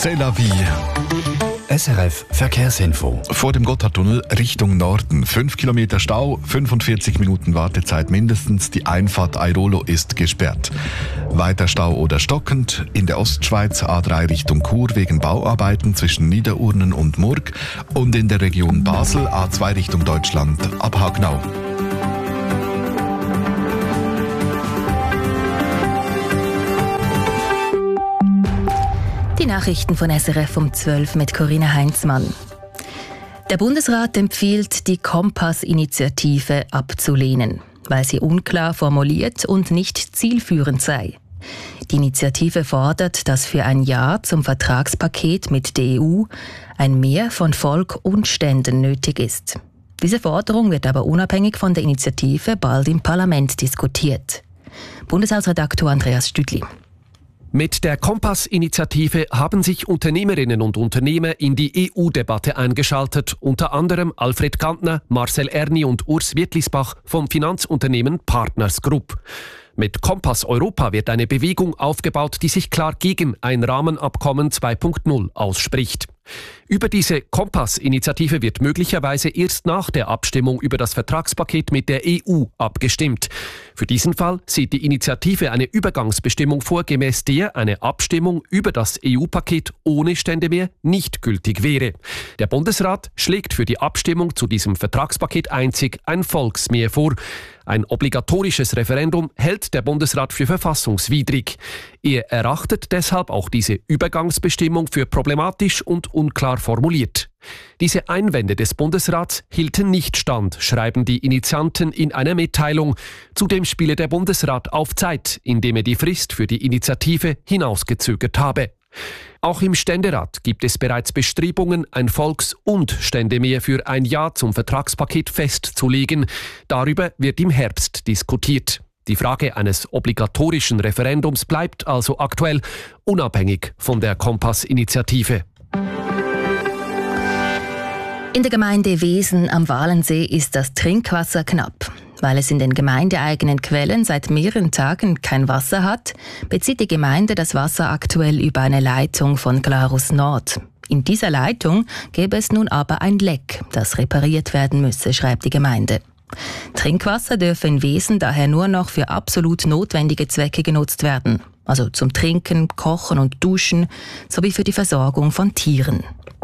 C'est la vie. SRF Verkehrsinfo. Vor dem Gotthardtunnel Richtung Norden. 5 Kilometer Stau, 45 Minuten Wartezeit mindestens. Die Einfahrt Airolo ist gesperrt. Weiter Stau oder stockend. In der Ostschweiz A3 Richtung Chur wegen Bauarbeiten zwischen Niederurnen und Murg. Und in der Region Basel A2 Richtung Deutschland ab Hagnau. Die Nachrichten von SRF um 12 mit Corinna Heinzmann. Der Bundesrat empfiehlt, die Kompass-Initiative abzulehnen, weil sie unklar formuliert und nicht zielführend sei. Die Initiative fordert, dass für ein Ja zum Vertragspaket mit der EU ein Mehr von Volk und Ständen nötig ist. Diese Forderung wird aber unabhängig von der Initiative bald im Parlament diskutiert. Bundeshausredaktor Andreas Stüdli. Mit der Kompass-Initiative haben sich Unternehmerinnen und Unternehmer in die EU-Debatte eingeschaltet, unter anderem Alfred Kantner, Marcel Erni und Urs Wittlisbach vom Finanzunternehmen Partners Group. Mit Kompass Europa wird eine Bewegung aufgebaut, die sich klar gegen ein Rahmenabkommen 2.0 ausspricht. Über diese Kompass-Initiative wird möglicherweise erst nach der Abstimmung über das Vertragspaket mit der EU abgestimmt. Für diesen Fall sieht die Initiative eine Übergangsbestimmung vor, gemäß der eine Abstimmung über das EU-Paket ohne Ständemehr nicht gültig wäre. Der Bundesrat schlägt für die Abstimmung zu diesem Vertragspaket einzig ein Volksmehr vor. Ein obligatorisches Referendum hält der Bundesrat für verfassungswidrig. Er erachtet deshalb auch diese Übergangsbestimmung für problematisch und unklar formuliert. Diese Einwände des Bundesrats hielten nicht stand, schreiben die Initianten in einer Mitteilung. Zudem spiele der Bundesrat auf Zeit, indem er die Frist für die Initiative hinausgezögert habe. Auch im Ständerat gibt es bereits Bestrebungen, ein Volks- und Ständemehr für ein Ja zum Vertragspaket festzulegen. Darüber wird im Herbst diskutiert. Die Frage eines obligatorischen Referendums bleibt also aktuell, unabhängig von der Kompass-Initiative. In der Gemeinde Wesen am Walensee ist das Trinkwasser knapp. Weil es in den gemeindeeigenen Quellen seit mehreren Tagen kein Wasser hat, bezieht die Gemeinde das Wasser aktuell über eine Leitung von Glarus Nord. In dieser Leitung gäbe es nun aber ein Leck, das repariert werden müsse, schreibt die Gemeinde. Trinkwasser dürfe in Wesen daher nur noch für absolut notwendige Zwecke genutzt werden, also zum Trinken, Kochen und Duschen sowie für die Versorgung von Tieren.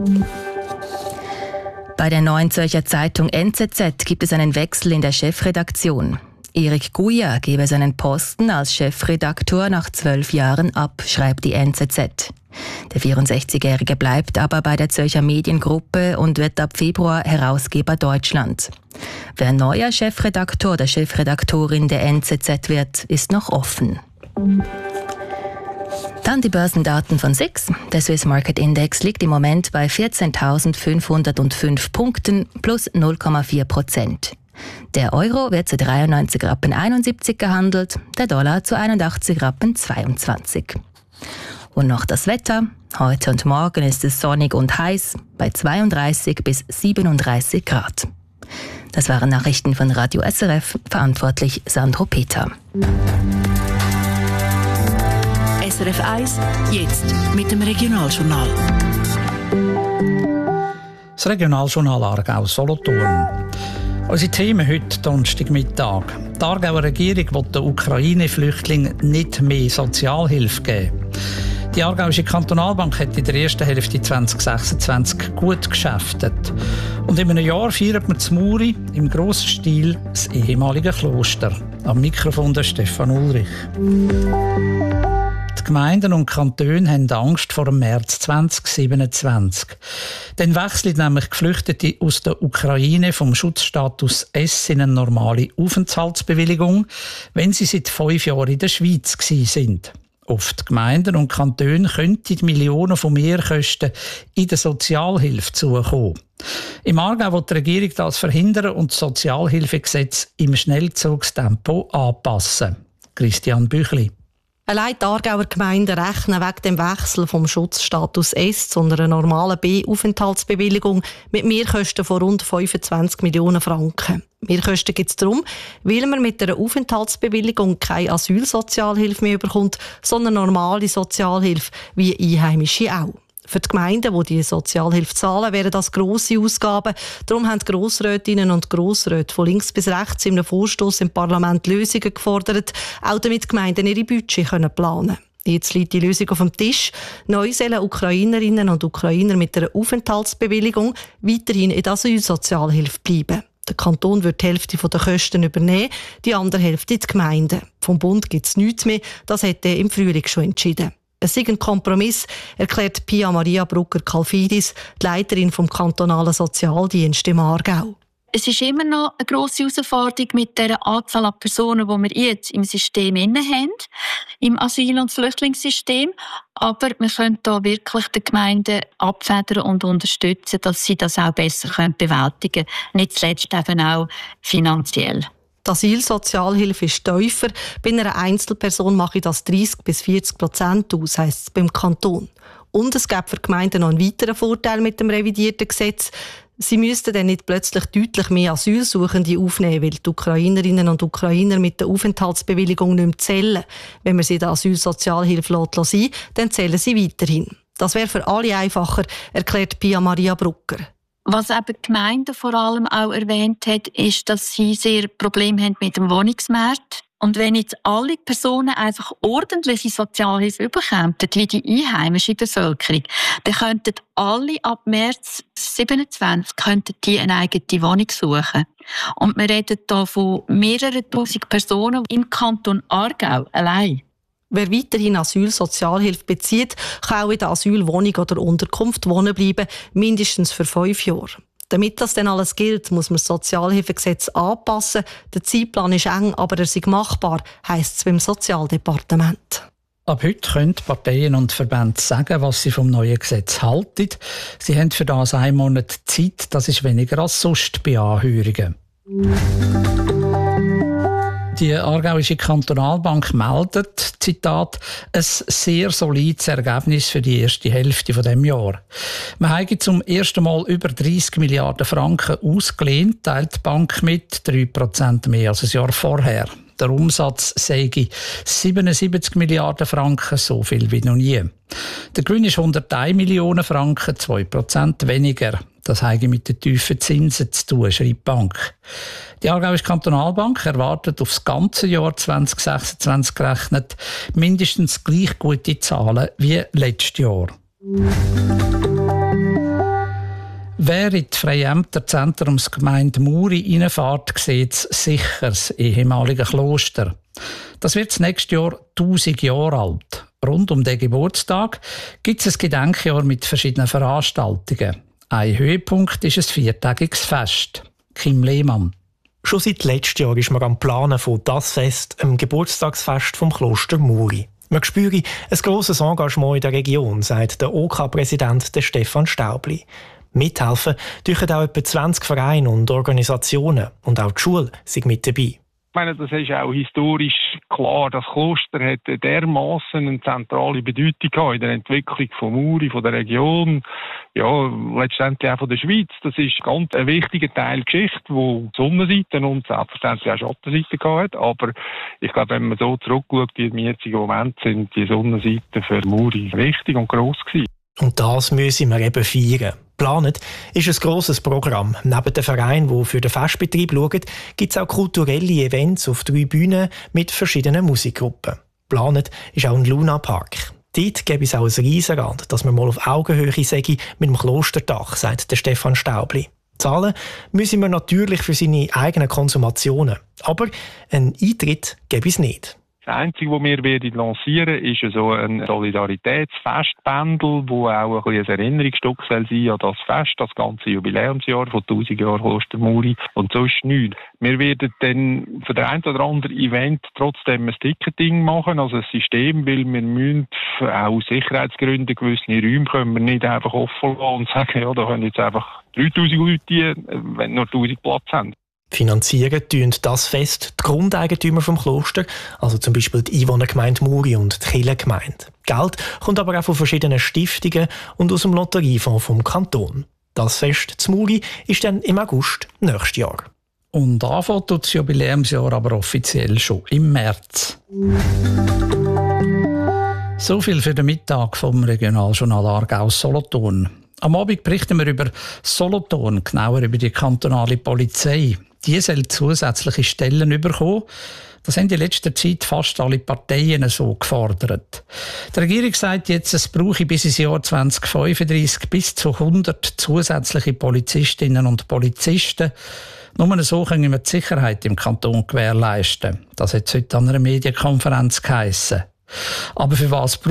Bei der Neuen Zürcher Zeitung NZZ gibt es einen Wechsel in der Chefredaktion. Erik Guya gebe seinen Posten als Chefredaktor nach 12 Jahren ab, schreibt die NZZ. Der 64-Jährige bleibt aber bei der Zürcher Mediengruppe und wird ab Februar Herausgeber Deutschland. Wer neuer Chefredaktor oder Chefredaktorin der NZZ wird, ist noch offen. Dann die Börsendaten von SIX. Der Swiss Market Index liegt im Moment bei 14.505 Punkten plus 0,4%. Der Euro wird zu 93,71 Rappen gehandelt, der Dollar zu 81,22 Rappen. Und noch das Wetter. Heute und morgen ist es sonnig und heiß bei 32 bis 37 Grad. Das waren Nachrichten von Radio SRF, verantwortlich Sandro Peter. SRF 1, jetzt mit dem Regionaljournal. Das Regionaljournal Aargau-Solothurn. Unsere Themen heute Donnerstagmittag. Die Aargauer Regierung will den Ukraine-Flüchtlingen nicht mehr Sozialhilfe geben. Die Aargauische Kantonalbank hat in der ersten Hälfte 2026 gut geschäftet. Und in einem Jahr feiert man zu Muri im grossen Stil das ehemalige Kloster. Am Mikrofon der Stefan Ulrich. Die Gemeinden und Kantone haben Angst vor dem März 2027. Dann wechseln nämlich Geflüchtete aus der Ukraine vom Schutzstatus S in eine normale Aufenthaltsbewilligung, wenn sie seit 5 Jahren in der Schweiz sind. Auf die Gemeinden und Kantone könnten Millionen von Mehrkosten in der Sozialhilfe zukommen. Im Aargau will die Regierung das verhindern und das Sozialhilfegesetz im Schnellzugstempo anpassen. Christian Büchli. Allein die Aargauer Gemeinden rechnen wegen dem Wechsel vom Schutzstatus S zu einer normalen B-Aufenthaltsbewilligung mit Mehrkosten von rund 25 Millionen Franken. Mehrkosten gibt es darum, weil man mit einer Aufenthaltsbewilligung keine Asylsozialhilfe mehr bekommt, sondern normale Sozialhilfe wie Einheimische auch. Für die Gemeinden, die die Sozialhilfe zahlen, wären das grosse Ausgaben. Darum haben die Grossrätinnen und Grossräte von links bis rechts in einem Vorstoss im Parlament Lösungen gefordert, auch damit die Gemeinden ihre Budget planen können. Jetzt liegt die Lösung auf dem Tisch. Neu sollen Ukrainerinnen und Ukrainer mit einer Aufenthaltsbewilligung weiterhin in der Asylsozialhilfe bleiben. Der Kanton wird die Hälfte der Kosten übernehmen, die andere Hälfte die Gemeinden. Vom Bund gibt es nichts mehr, das hat er im Frühling schon entschieden. Es sei ein Kompromiss, erklärt Pia Maria Brucker-Kalfidis, die Leiterin vom kantonalen Sozialdienst im Aargau. Es ist immer noch eine grosse Herausforderung mit der Anzahl an Personen, die wir jetzt im System haben, im Asyl- und Flüchtlingssystem. Aber wir können hier wirklich die Gemeinden abfedern und unterstützen, dass sie das auch besser bewältigen können. Nicht zuletzt eben auch finanziell. Die Asylsozialhilfe ist tiefer. Bei einer Einzelperson mache das 30-40% aus, heisst es beim Kanton. Und es gibt für die Gemeinden noch einen weiteren Vorteil mit dem revidierten Gesetz. Sie müssten dann nicht plötzlich deutlich mehr Asylsuchende aufnehmen, weil die Ukrainerinnen und Ukrainer mit der Aufenthaltsbewilligung nicht mehr zählen. Wenn man sie in der Asylsozialhilfe lassen, dann zählen sie weiterhin. Das wäre für alle einfacher, erklärt Pia Maria Brucker. Was eben die Gemeinde vor allem auch erwähnt hat, ist, dass sie sehr Probleme haben mit dem Wohnungsmarkt. Und wenn jetzt alle Personen einfach ordentliche Sozialhilfe bekommen, wie die einheimische Bevölkerung, dann könnten alle ab März 2027 eine eigene Wohnung suchen. Und wir reden hier von mehreren tausend Personen im Kanton Aargau allein. Wer weiterhin Asylsozialhilfe bezieht, kann auch in der Asylwohnung oder Unterkunft wohnen bleiben, mindestens für 5 Jahre. Damit das dann alles gilt, muss man das Sozialhilfegesetz anpassen. Der Zeitplan ist eng, aber er sei machbar, heisst es beim Sozialdepartement. Ab heute können Parteien und Verbände sagen, was sie vom neuen Gesetz halten. Sie haben für das 1 Monat Zeit, das ist weniger als sonst bei Anhörungen. Die Aargauische Kantonalbank meldet, Zitat, ein sehr solides Ergebnis für die erste Hälfte dieses Jahres. Man habe zum ersten Mal über 30 Milliarden Franken ausgelehnt, teilt die Bank mit, 3% mehr als ein Jahr vorher. Der Umsatz sei 77 Milliarden Franken, so viel wie noch nie. Der Gewinn ist 101 Millionen Franken, 2% weniger. Das habe mit den tiefen Zinsen zu tun, schreibt die Bank. Die Aargauische Kantonalbank erwartet auf das ganze Jahr 2026 gerechnet mindestens gleich gute Zahlen wie letztes Jahr. Wer in die Freiämterzentrumsgemeinde Muri reinfährt, sieht sicher das ehemalige Kloster. Das wird das nächste Jahr 1000 Jahre alt. Rund um den Geburtstag gibt es ein Gedenkjahr mit verschiedenen Veranstaltungen. Ein Höhepunkt ist ein 4-tägiges Fest. Kim Lehmann. Schon seit letztem Jahr ist man am Planen von das Fest, dem Geburtstagsfest vom Kloster Muri. Man spüre ein grosses Engagement in der Region, sagt der OK-Präsident Stefan Staubli. Mithelfen dürfen auch etwa 20 Vereine und Organisationen und auch die Schule sind mit dabei. Ich meine, das ist auch historisch klar. Das Kloster hat dermassen eine zentrale Bedeutung gehabt in der Entwicklung von Muri, von der Region, ja, letztendlich auch von der Schweiz. Das ist ganz ein wichtiger Teil der Geschichte, wo Sonnenseiten und selbstverständlich auch Schattenseiten gehabt hat. Aber ich glaube, wenn man so zurückschaut, wie im jetzigen Moment, sind die Sonnenseiten für Muri wichtig und gross gewesen. Und das müssen wir eben feiern. Geplant ist ein grosses Programm. Neben den Vereinen, die für den Festbetrieb schauen, gibt es auch kulturelle Events auf 3 Bühnen mit verschiedenen Musikgruppen. Geplant ist auch ein Luna-Park. Dort gäbe es auch ein Riesenrad, dass man mal auf Augenhöhe sei mit dem Klosterdach, sagt der Stefan Staubli. Zahlen müssen wir natürlich für seine eigenen Konsumationen. Aber einen Eintritt gäbe es nicht. Das Einzige, was wir lancieren, ist so ein Solidaritätsfestbändel, wo auch ein Erinnerungsstück sein an das Fest, das ganze Jubiläumsjahr von 1000 Jahren Kloster Muri und sonst nichts. Wir werden dann für den ein oder anderen Event trotzdem ein Ticketing machen, also ein System, weil wir müssen auch aus Sicherheitsgründen gewisse Räume können wir nicht einfach offen lassen und sagen, ja, da können jetzt einfach 3000 Leute, wenn nur 1000 Platz haben. Finanzieren tun das Fest die Grundeigentümer vom Kloster, also zum Beispiel die Einwohnergemeinde Muri und die Kirchengemeinde. Geld kommt aber auch von verschiedenen Stiftungen und aus dem Lotteriefonds vom Kanton. Das Fest zu Muri ist dann im August nächstes Jahr. Und anfangen tut das Jubiläumsjahr aber offiziell schon im März. So viel für den Mittag vom Regionaljournal Aargau-Solothurn. Am Abend berichten wir über Solothurn, genauer über die kantonale Polizei. Die soll zusätzliche Stellen bekommen. Das haben in letzter Zeit fast alle Parteien so gefordert. Die Regierung sagt jetzt, es brauche bis ins Jahr 2035 bis zu 100 zusätzliche Polizistinnen und Polizisten. Nur so können wir die Sicherheit im Kanton gewährleisten. Das hat heute an einer Medienkonferenz geheissen. Aber für was